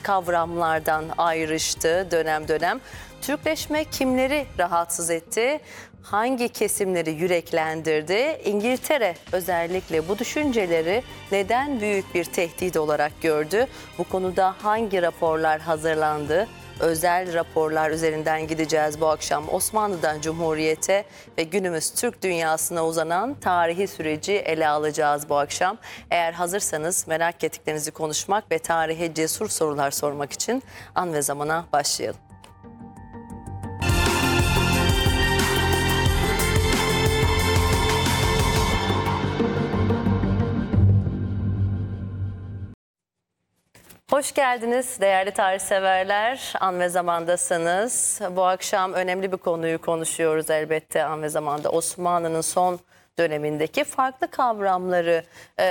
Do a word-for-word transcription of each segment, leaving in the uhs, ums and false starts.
kavramlardan ayrıştı dönem dönem. Türkleşme kimleri rahatsız etti? Hangi kesimleri yüreklendirdi? İngiltere özellikle bu düşünceleri neden büyük bir tehdit olarak gördü? Bu konuda hangi raporlar hazırlandı? Özel raporlar üzerinden gideceğiz bu akşam. Osmanlı'dan Cumhuriyet'e ve günümüz Türk dünyasına uzanan tarihi süreci ele alacağız bu akşam. Eğer hazırsanız merak ettiklerinizi konuşmak ve tarihe cesur sorular sormak için an ve zamana başlayalım. Hoş geldiniz değerli tarihseverler. An ve zamandasınız. Bu akşam önemli bir konuyu konuşuyoruz elbette an ve zamanda. Osmanlı'nın son dönemindeki farklı kavramları,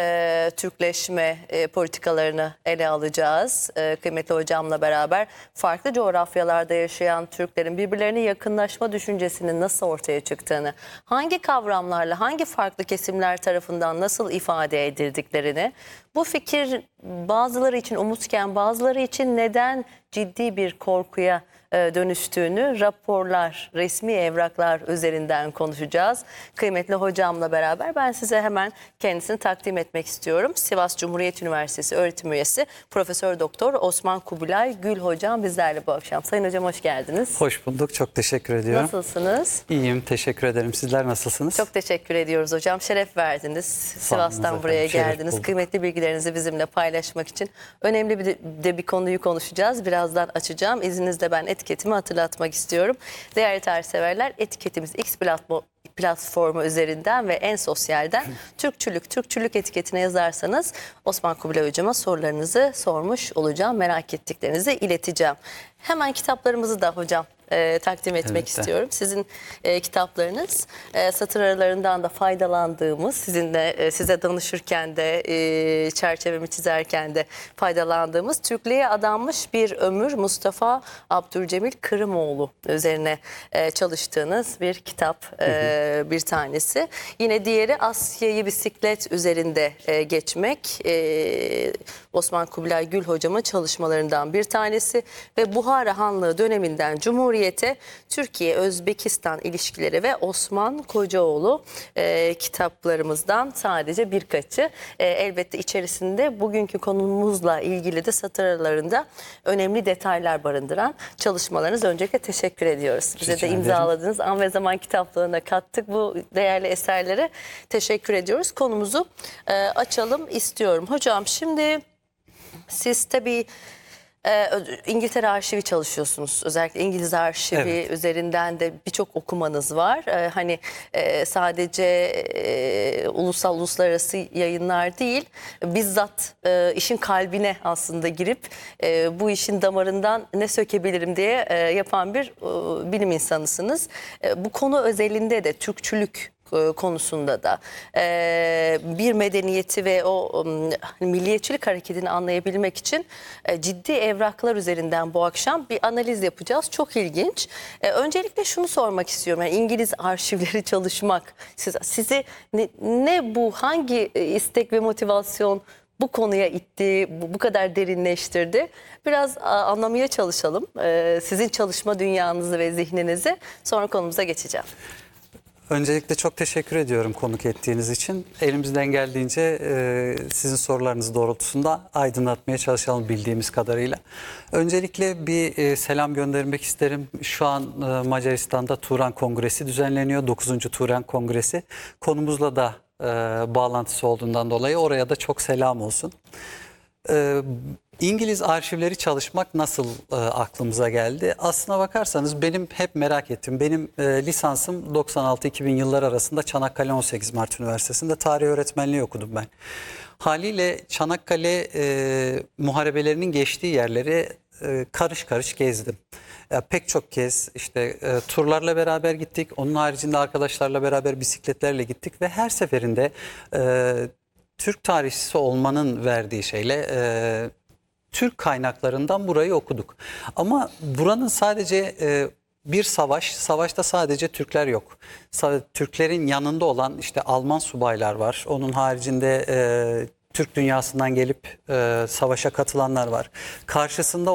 e, Türkleşme e, politikalarını ele alacağız. E, kıymetli hocamla beraber farklı coğrafyalarda yaşayan Türklerin birbirlerine yakınlaşma düşüncesinin nasıl ortaya çıktığını, hangi kavramlarla, hangi farklı kesimler tarafından nasıl ifade edildiklerini, bu fikir bazıları için umutken bazıları için neden ciddi bir korkuya dönüştüğünü raporlar, resmi evraklar üzerinden konuşacağız. Kıymetli hocamla beraber ben size hemen kendisini takdim etmek istiyorum. Sivas Cumhuriyet Üniversitesi öğretim üyesi Profesör Doktor Osman Kubilay Gül hocam bizlerle bu akşam. Sayın hocam hoş geldiniz. Hoş bulduk. Çok teşekkür ediyorum. Nasılsınız? İyiyim. Teşekkür ederim. Sizler nasılsınız? Çok teşekkür ediyoruz hocam. Şeref verdiniz. Sivas'tan buraya geldiniz. Kıymetli bilgilerinizi bizimle paylaşmak için önemli bir de, de bir konuyu konuşacağız. Birazdan açacağım. İzninizle ben etiketimi hatırlatmak istiyorum. Değerli tarihseverler, etiketimiz X platformu üzerinden ve en sosyalden Türkçülük, Türkçülük etiketine yazarsanız Osman Kubilay hocama sorularınızı sormuş olacağım. Merak ettiklerinizi ileteceğim. Hemen kitaplarımızı da hocam E, takdim etmek evet, istiyorum. Sizin e, kitaplarınız e, satır aralarından da faydalandığımız, sizinle e, size danışırken de e, çerçevemi çizerken de faydalandığımız Türklüğe adanmış bir ömür Mustafa Abdülcemil Kırımoğlu üzerine e, çalıştığınız bir kitap e, bir tanesi. Yine diğeri Asya'yı bisiklet üzerinde e, geçmek. E, Osman Kubilay Gül hocamın çalışmalarından bir tanesi ve Buhara Hanlığı döneminden Cumhuriyet Türkiye, Özbekistan ilişkileri ve Osman Kocaoğlu e, kitaplarımızdan sadece birkaçı. E, elbette içerisinde bugünkü konumuzla ilgili de satır aralarında önemli detaylar barındıran çalışmalarınız. Öncelikle teşekkür ediyoruz. Bize Rica de imzaladığınız An ve Zaman kitaplığına kattık bu değerli eserlere. Teşekkür ediyoruz. Konumuzu e, açalım istiyorum. Hocam şimdi siz tabii Ee, İngiltere arşivi çalışıyorsunuz. Özellikle İngiliz arşivi evet. üzerinden de birçok okumanız var. Ee, hani e, sadece e, ulusal uluslararası yayınlar değil, bizzat e, işin kalbine aslında girip e, bu işin damarından ne sökebilirim diye e, yapan bir e, bilim insanısınız. E, bu konu özelinde de Türkçülük konusunda da e, bir medeniyeti ve o um, milliyetçilik hareketini anlayabilmek için e, ciddi evraklar üzerinden bu akşam bir analiz yapacağız. Çok ilginç. E, öncelikle şunu sormak istiyorum. Yani İngiliz arşivleri çalışmak siz, sizi ne, ne bu hangi istek ve motivasyon bu konuya itti, bu, bu kadar derinleştirdi? Biraz a, anlamaya çalışalım. E, sizin çalışma dünyanızı ve zihninizi, sonra konumuza geçeceğim. Öncelikle çok teşekkür ediyorum konuk ettiğiniz için. Elimizden geldiğince e, sizin sorularınız doğrultusunda aydınlatmaya çalışalım bildiğimiz kadarıyla. Öncelikle bir e, selam göndermek isterim. Şu an e, Macaristan'da Turan Kongresi düzenleniyor. dokuzuncu Turan Kongresi. Konumuzla da e, bağlantısı olduğundan dolayı oraya da çok selam olsun. E, İngiliz arşivleri çalışmak nasıl e, aklımıza geldi? Aslına bakarsanız benim hep merak ettim. Benim e, lisansım doksan altı iki bin yıllar arasında Çanakkale on sekiz Mart Üniversitesi'nde tarih öğretmenliği okudum ben. Haliyle Çanakkale e, muharebelerinin geçtiği yerleri e, karış karış gezdim. E, pek çok kez işte e, turlarla beraber gittik. Onun haricinde arkadaşlarla beraber bisikletlerle gittik ve her seferinde e, Türk tarihçisi olmanın verdiği şeyle E, Türk kaynaklarından burayı okuduk. Ama buranın sadece e, bir savaş, savaşta sadece Türkler yok. Türklerin yanında olan işte Alman subaylar var. Onun haricinde e, Türk dünyasından gelip e, savaşa katılanlar var. Karşısında